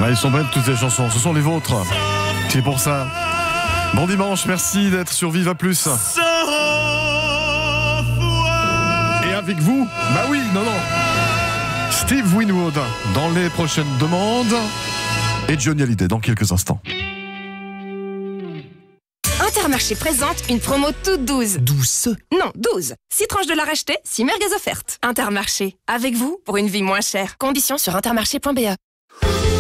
Ah, ils sont belles toutes ces chansons, ce sont les vôtres. C'est pour ça. Bon dimanche, merci d'être sur Vive à Plus. Et avec vous, bah oui, non. Steve Winwood dans les prochaines demandes et Johnny Hallyday dans quelques instants. Intermarché présente une promo toute douce. Douce? Non, 12. 6 tranches de la racheter, 6 merguez offertes. Intermarché, avec vous pour une vie moins chère. Conditions sur intermarché.be.